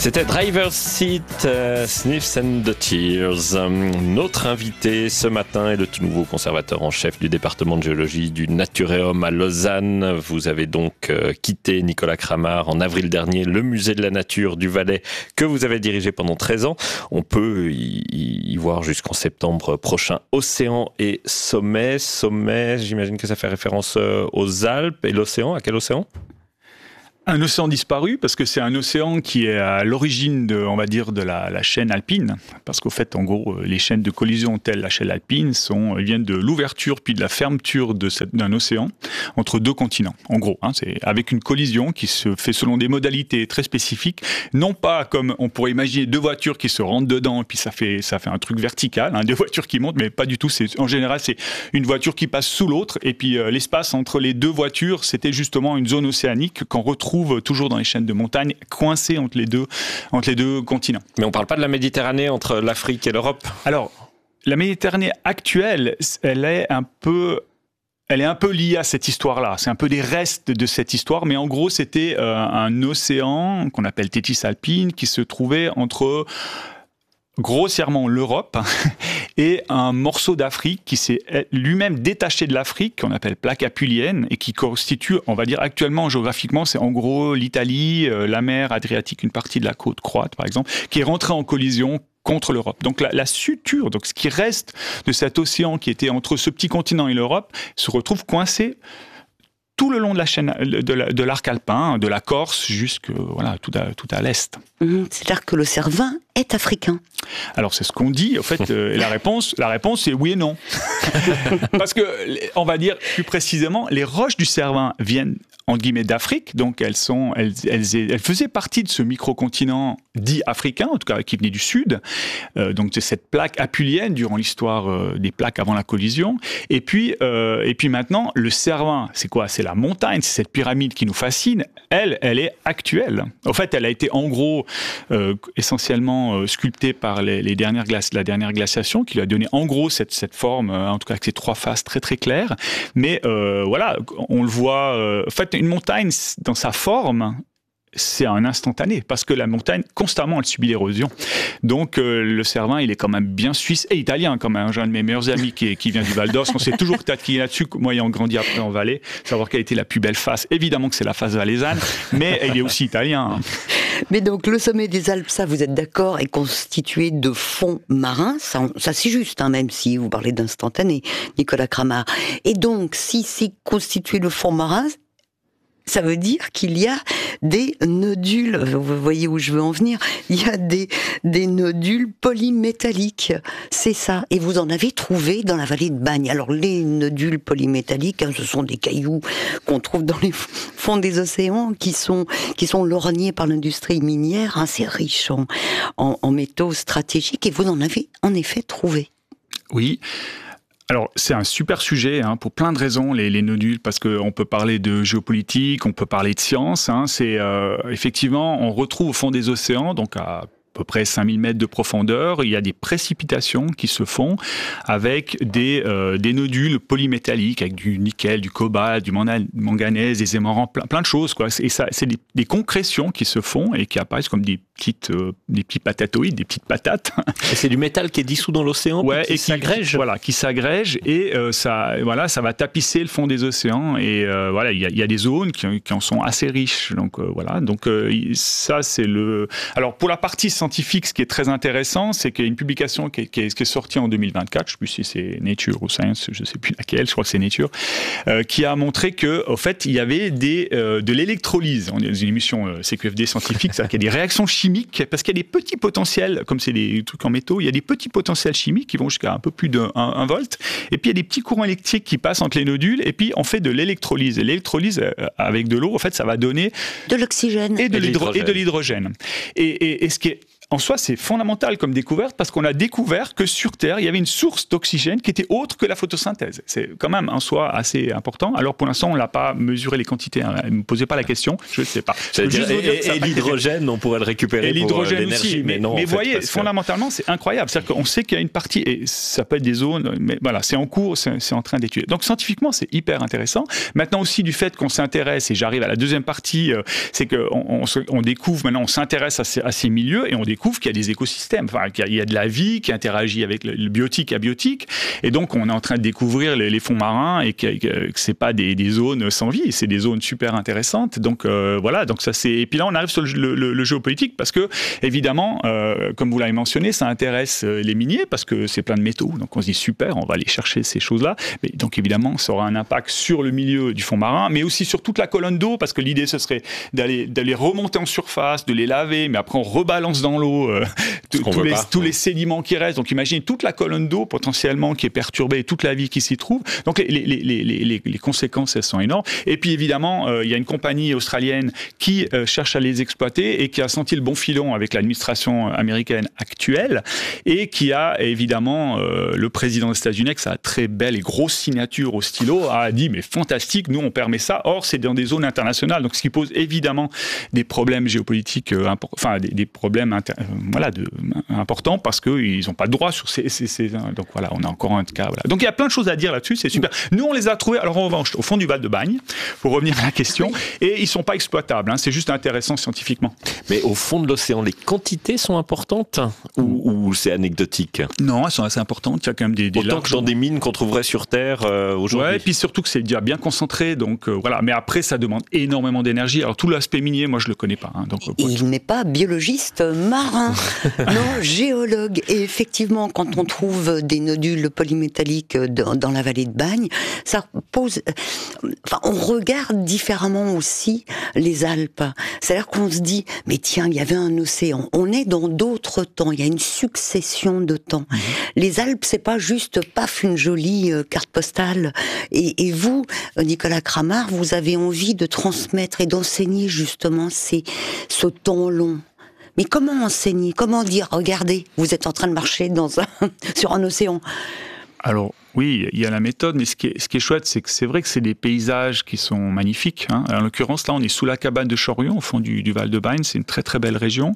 C'était Driver's Seat, Sniffs and the Tears. Notre invité ce matin est le tout nouveau conservateur en chef du département de géologie du Naturéum à Lausanne. Vous avez donc quitté, Nicolas Cramart, en avril dernier, le musée de la nature du Valais que vous avez dirigé pendant 13 ans. On peut y voir jusqu'en septembre prochain Océan et Sommet. Sommet, j'imagine que ça fait référence aux Alpes. Et l'océan, à quel océan ? Un océan disparu, parce que c'est un océan qui est à l'origine de, on va dire, de la chaîne alpine. Parce qu'au fait, en gros, les chaînes de collision telles la chaîne alpine viennent de l'ouverture puis de la fermeture d'un océan entre deux continents. En gros, c'est avec une collision qui se fait selon des modalités très spécifiques. Non pas comme on pourrait imaginer deux voitures qui se rentrent dedans et puis ça fait un truc vertical, deux voitures qui montent, mais pas du tout. En général, c'est une voiture qui passe sous l'autre et puis l'espace entre les deux voitures, c'était justement une zone océanique qu'on retrouve toujours dans les chaînes de montagne, coincées entre les deux continents. Mais on ne parle pas de la Méditerranée entre l'Afrique et l'Europe ? Alors, la Méditerranée actuelle, elle est un peu liée à cette histoire-là. C'est un peu des restes de cette histoire, mais en gros, c'était un océan qu'on appelle Tethys alpine qui se trouvait entre grossièrement l'Europe et un morceau d'Afrique qui s'est lui-même détaché de l'Afrique, qu'on appelle plaque apulienne, et qui constitue, on va dire actuellement géographiquement, c'est en gros l'Italie, la mer Adriatique, une partie de la côte croate par exemple, qui est rentrée en collision contre l'Europe. Donc la suture, donc ce qui reste de cet océan qui était entre ce petit continent et l'Europe, se retrouve coincé tout le long de la chaîne de l'arc alpin, de la Corse jusque tout à l'est. C'est-à-dire que le Cervin est africain. Alors c'est ce qu'on dit. En fait, la réponse c'est oui et non. Parce que, on va dire plus précisément, les roches du Cervin viennent entre guillemets d'Afrique, donc elles faisaient partie de ce micro-continent dit africain, en tout cas qui venait du sud, donc de cette plaque apulienne durant l'histoire des plaques avant la collision. Et puis maintenant, le Cervin, c'est quoi ? C'est la montagne, c'est cette pyramide qui nous fascine. Elle est actuelle. En fait, elle a été en gros essentiellement sculptée par la dernière glaciation, qui lui a donné en gros cette forme, en tout cas avec ces trois faces très très claires. Mais voilà, on le voit. En fait, une montagne, dans sa forme, c'est un instantané, parce que la montagne, constamment, elle subit l'érosion. Donc, le Cervin, il est quand même bien suisse et italien, quand même. J'ai un de mes meilleurs amis qui vient du Val d'Os. On s'est toujours tatillé là-dessus, moi ayant grandi après en Valais, savoir quelle était la plus belle face. Évidemment que c'est la face valaisanne, mais il est aussi italien. Mais donc, le sommet des Alpes, ça, vous êtes d'accord, est constitué de fonds marins. Ça c'est juste, même si vous parlez d'instantané, Nicolas Cramart. Et donc, si c'est constitué de fonds marins, ça veut dire qu'il y a des nodules, vous voyez où je veux en venir, il y a des nodules polymétalliques, c'est ça. Et vous en avez trouvé dans la vallée de Bagne. Alors les nodules polymétalliques, ce sont des cailloux qu'on trouve dans les fonds des océans, qui sont lorgnés par l'industrie minière, c'est riche en métaux stratégiques, et vous en avez en effet trouvé. Oui. Alors, c'est un super sujet pour plein de raisons, les nodules, parce qu'on peut parler de géopolitique, on peut parler de science. C'est effectivement, on retrouve au fond des océans, donc à peu près 5000 mètres de profondeur, il y a des précipitations qui se font avec des nodules polymétalliques, avec du nickel, du cobalt, du manganèse, des aimants, plein de choses, quoi. Et ça, c'est des concrétions qui se font et qui apparaissent comme des petits patatoïdes, des petites patates. Et c'est du métal qui est dissous dans l'océan, qui s'agrège. Voilà, qui s'agrège et ça va tapisser le fond des océans. Et il y a des zones qui en sont assez riches. Donc ça c'est le. Alors pour la partie scientifique, ce qui est très intéressant, c'est qu'il y a une publication qui est sortie en 2024. Je ne sais plus si c'est Nature ou Science, je ne sais plus laquelle. Je crois que c'est Nature, qui a montré que, au fait, il y avait de l'électrolyse. On est dans une émission CQFD scientifique, c'est-à-dire qu'il y a des réactions chimiques, parce qu'il y a des petits potentiels, comme c'est des trucs en métaux, il y a des petits potentiels chimiques qui vont jusqu'à un peu plus d'1 volt, et puis il y a des petits courants électriques qui passent entre les nodules, et puis on fait de l'électrolyse. Et l'électrolyse avec de l'eau, en fait, ça va donner de l'oxygène et de l'hydrogène. Et ce qui est en soi, c'est fondamental comme découverte parce qu'on a découvert que sur Terre, il y avait une source d'oxygène qui était autre que la photosynthèse. C'est quand même en soi assez important. Alors pour l'instant, on n'a pas mesuré les quantités. Ne me posez pas la question, je ne sais pas. Et l'hydrogène, on pourrait le récupérer pour l'énergie, mais non. Mais vous voyez, fondamentalement, c'est incroyable. C'est-à-dire qu'on sait qu'il y a une partie, et ça peut être des zones, mais voilà, c'est en cours, c'est en train d'étudier. Donc scientifiquement, c'est hyper intéressant. Maintenant aussi, du fait qu'on s'intéresse, et j'arrive à la deuxième partie, c'est qu'on découvre, maintenant on s'intéresse à ces milieux, et on découvre qu'il y a des écosystèmes, enfin, qu'il y a de la vie qui interagit avec le biotique abiotique, et donc on est en train de découvrir les fonds marins, et que c'est pas des zones sans vie, c'est des zones super intéressantes. Donc voilà, donc ça c'est. Et puis là, on arrive sur le géopolitique, parce que évidemment, comme vous l'avez mentionné, ça intéresse les miniers, parce que c'est plein de métaux, donc on se dit super, on va aller chercher ces choses-là. Mais donc évidemment, ça aura un impact sur le milieu du fond marin, mais aussi sur toute la colonne d'eau, parce que l'idée ce serait d'aller remonter en surface, de les laver, mais après on rebalance dans l'eau tous les sédiments qui restent. Donc imaginez toute la colonne d'eau potentiellement qui est perturbée et toute la vie qui s'y trouve. Donc les conséquences, elles sont énormes. Et puis évidemment, il y a une compagnie australienne qui cherche à les exploiter et qui a senti le bon filon avec l'administration américaine actuelle, et qui a évidemment le président des États-Unis, avec sa très belle et grosse signature au stylo, a dit mais fantastique, nous on permet ça. Or c'est dans des zones internationales, donc ce qui pose évidemment des problèmes géopolitiques, enfin des problèmes importants, parce qu'ils n'ont pas de droit sur ces donc voilà, on a encore un cas. Voilà. Donc il y a plein de choses à dire là-dessus, c'est super. Nous on les a trouvés, alors en revanche, au fond du Val de Bagne, pour revenir à la question, et ils sont pas exploitables, hein, c'est juste intéressant scientifiquement. Mais au fond de l'océan, les quantités sont importantes ou c'est anecdotique? Non, elles sont assez importantes. Il y a quand même des autant que dans des mines qu'on trouverait sur Terre aujourd'hui. Ouais, et puis surtout que c'est déjà bien concentré, donc voilà. Mais après, ça demande énormément d'énergie. Alors tout l'aspect minier, moi je le connais pas. Hein, donc, il n'est pas biologiste marin, non, géologue. Et effectivement, quand on trouve des nodules polymétalliques dans la vallée de Bagne, ça pose. Enfin, on regarde différemment aussi les Alpes. C'est-à-dire qu'on se dit, mais tiens, il y avait un océan. On est dans d'autres temps. Il y a une succession de temps. Les Alpes, c'est pas juste paf une jolie carte postale. Et vous, Nicolas Cramart, vous avez envie de transmettre et d'enseigner justement ce temps long. Mais comment enseigner? Comment dire, regardez, vous êtes en train de marcher sur un océan? Alors, oui, il y a la méthode, mais ce qui est chouette, c'est que c'est vrai que c'est des paysages qui sont magnifiques. Hein. En l'occurrence, là, on est sous la cabane de Chorion, au fond du Val de Bagne. C'est une très, très belle région.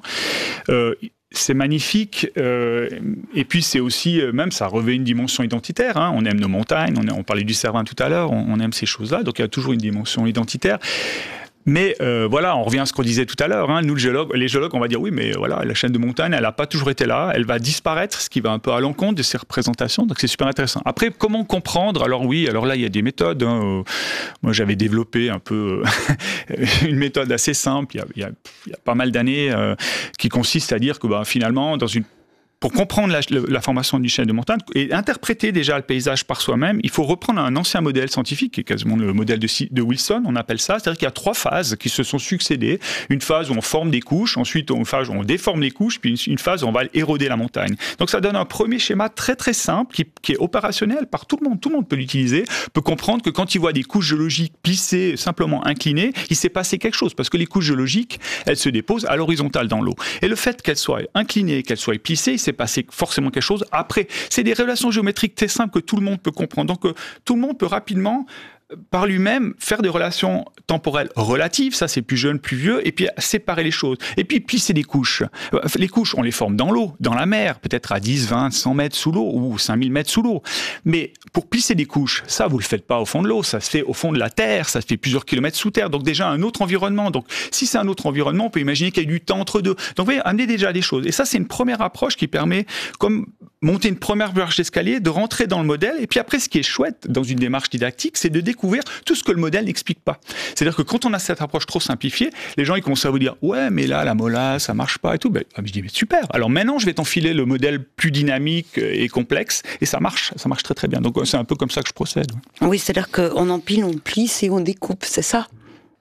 C'est magnifique, et puis c'est aussi, même ça revêt une dimension identitaire. Hein. On aime nos montagnes, on parlait du Cervin tout à l'heure, on aime ces choses-là, donc il y a toujours une dimension identitaire. Mais voilà, on revient à ce qu'on disait tout à l'heure. Hein. Nous, les géologues, on va dire oui, mais voilà, la chaîne de montagne, elle n'a pas toujours été là. Elle va disparaître, ce qui va un peu à l'encontre de ces représentations. Donc c'est super intéressant. Après, comment comprendre? Alors oui, alors là, il y a des méthodes. Hein. Moi, j'avais développé un peu une méthode assez simple. Il y a pas mal d'années, qui consiste à dire que finalement, pour comprendre la formation d'une chaîne de montagne et interpréter déjà le paysage par soi-même, il faut reprendre un ancien modèle scientifique, qui est quasiment le modèle de Wilson, on appelle ça. C'est-à-dire qu'il y a 3 phases qui se sont succédées. Une phase où on forme des couches, ensuite une phase où on déforme les couches, puis une phase où on va éroder la montagne. Donc ça donne un premier schéma très très simple, qui est opérationnel par tout le monde. Tout le monde peut l'utiliser, peut comprendre que quand il voit des couches géologiques plissées, simplement inclinées, il s'est passé quelque chose, parce que les couches géologiques, elles se déposent à l'horizontale dans l'eau. Et le fait qu'elles soient inclinées, qu'elles soient plissées, c'est passé forcément quelque chose. Après, c'est des relations géométriques très simples que tout le monde peut comprendre. Donc, tout le monde peut rapidement, par lui-même, faire des relations temporelles relatives, ça c'est plus jeune, plus vieux, et puis séparer les choses. Et puis plisser des couches. Les couches, on les forme dans l'eau, dans la mer, peut-être à 10, 20, 100 mètres sous l'eau, ou 5000 mètres sous l'eau. Mais pour plisser des couches, ça vous le faites pas au fond de l'eau, ça se fait au fond de la terre, ça se fait plusieurs kilomètres sous terre, donc déjà un autre environnement. Donc si c'est un autre environnement, on peut imaginer qu'il y a du temps entre deux. Donc vous voyez, amener déjà des choses. Et ça, c'est une première approche qui permet, comme monter une première marche d'escalier, de rentrer dans le modèle. Et puis après, ce qui est chouette dans une démarche didactique, c'est de découvrir tout ce que le modèle n'explique pas. C'est-à-dire que quand on a cette approche trop simplifiée, les gens ils commencent à vous dire « Ouais, mais là, la molasse, ça marche pas et tout. » Je dis « Mais super. Alors maintenant, je vais t'enfiler le modèle plus dynamique et complexe. » Et ça marche très très bien. Donc c'est un peu comme ça que je procède. Oui, c'est-à-dire qu'on empile, on plisse et on découpe, c'est ça?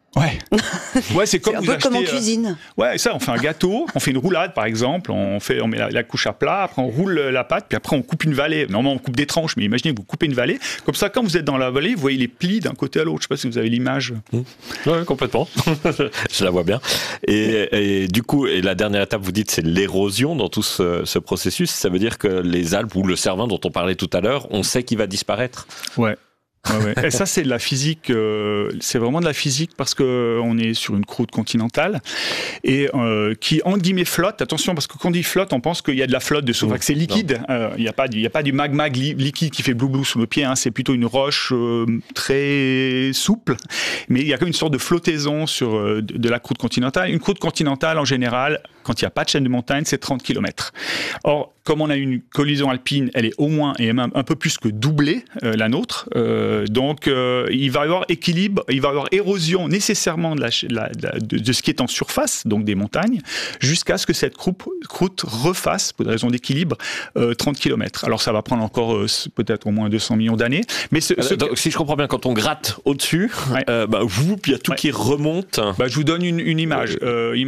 Ouais. Ouais, c'est comme C'est un vous peu achetez, comme en cuisine. Ouais, ça, on fait un gâteau, on fait une roulade par exemple, on met la couche à plat, après on roule la pâte, puis après on coupe une vallée. Normalement, on coupe des tranches, mais imaginez que vous coupez une vallée. Comme ça, quand vous êtes dans la vallée, vous voyez les plis d'un côté à l'autre. Je sais pas si vous avez l'image. Oui, complètement. Je la vois bien. Et du coup, et la dernière étape, vous dites, c'est l'érosion dans tout ce processus. Ça veut dire que les Alpes ou le Cervin dont on parlait tout à l'heure, on sait qu'il va disparaître. Ouais. Ouais. Et ça, c'est de la physique. C'est vraiment de la physique parce que on est sur une croûte continentale et qui entre guillemets flotte. Attention, parce que quand on dit flotte, on pense qu'il y a de la flotte dessous. Enfin, que c'est liquide. Il n'y a pas du magma liquide qui fait blou sous le pied. Hein. C'est plutôt une roche très souple, mais il y a comme une sorte de flottaison sur de la croûte continentale. Une croûte continentale, en général, quand il n'y a pas de chaîne de montagne, c'est 30 km. Or, comme on a une collision alpine, elle est au moins et même un peu plus que doublée, la nôtre. Donc, il va y avoir équilibre, il va y avoir érosion nécessairement de ce qui est en surface, donc des montagnes, jusqu'à ce que cette croûte refasse, pour des raisons d'équilibre, 30 km. Alors, ça va prendre encore peut-être au moins 200 millions d'années. Mais donc, si je comprends bien, quand on gratte au-dessus, ouais. Il y a tout qui remonte. Je vous donne une image.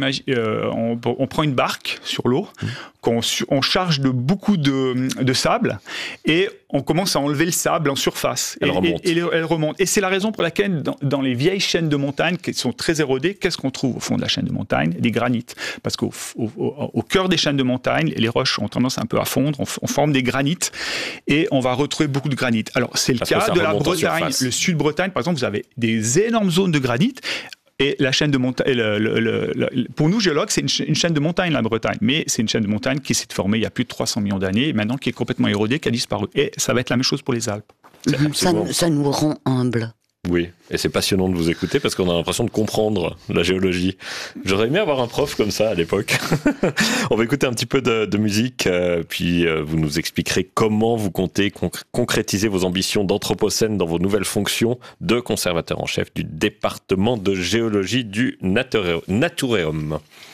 On prend une barque sur l'eau, qu'on charge de beaucoup de sable et on commence à enlever le sable en surface. Elle remonte. Et c'est la raison pour laquelle dans les vieilles chaînes de montagne qui sont très érodées, qu'est-ce qu'on trouve au fond de la chaîne de montagne? Des granites. Parce qu'au cœur des chaînes de montagne, les roches ont tendance un peu à fondre, on forme des granites et on va retrouver beaucoup de granit. Alors c'est le cas de la Bretagne. Le sud-Bretagne, par exemple, vous avez des énormes zones de granit. Et la chaîne de montagne, pour nous géologues, c'est une chaîne de montagne, la Bretagne. Mais c'est une chaîne de montagne qui s'est formée il y a plus de 300 millions d'années, et maintenant qui est complètement érodée, qui a disparu. Et ça va être la même chose pour les Alpes. Ça nous rend humbles. Oui, et c'est passionnant de vous écouter parce qu'on a l'impression de comprendre la géologie. J'aurais aimé avoir un prof comme ça à l'époque. On va écouter un petit peu de musique, puis vous nous expliquerez comment vous comptez concrétiser vos ambitions d'anthropocène dans vos nouvelles fonctions de conservateur en chef du département de géologie du Natureum.